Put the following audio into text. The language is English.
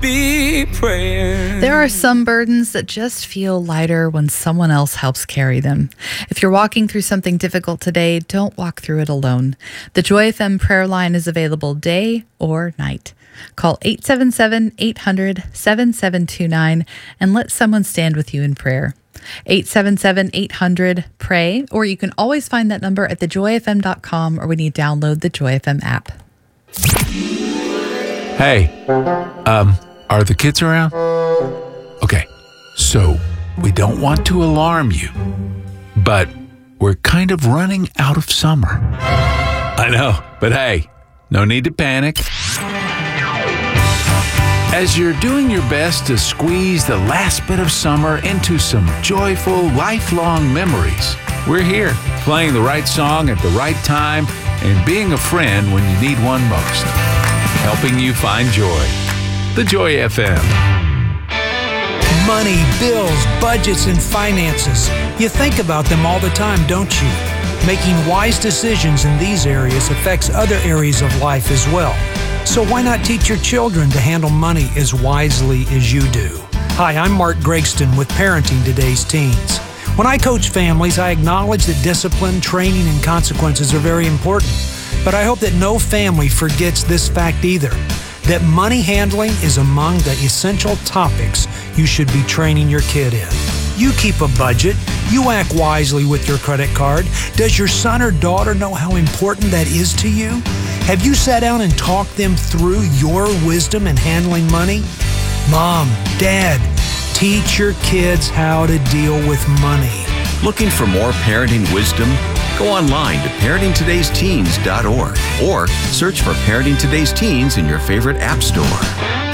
be praying. There are some burdens that just feel lighter when someone else helps carry them. If you're walking through something difficult today, don't walk through it alone. The Joy FM prayer line is available day or night. Call 877-800-7729 and let someone stand with you in prayer. 877-800-PRAY, or you can always find that number at thejoyfm.com or when you download the Joy FM app. Hey, are the kids around? Okay, so we don't want to alarm you, but we're kind of running out of summer. I know, but hey, no need to panic. As you're doing your best to squeeze the last bit of summer into some joyful, lifelong memories, we're here, playing the right song at the right time and being a friend when you need one most. Helping you find joy. The Joy FM. Money, bills, budgets, and finances. You think about them all the time, don't you? Making wise decisions in these areas affects other areas of life as well. So why not teach your children to handle money as wisely as you do? Hi, I'm Mark Gregston with Parenting Today's Teens. When I coach families, I acknowledge that discipline, training, and consequences are very important. But I hope that no family forgets this fact either, that money handling is among the essential topics you should be training your kid in. You keep a budget. You act wisely with your credit card. Does your son or daughter know how important that is to you? Have you sat down and talked them through your wisdom in handling money? Mom, Dad, teach your kids how to deal with money. Looking for more parenting wisdom? Go online to parentingtodaysteens.org or search for Parenting Today's Teens in your favorite app store.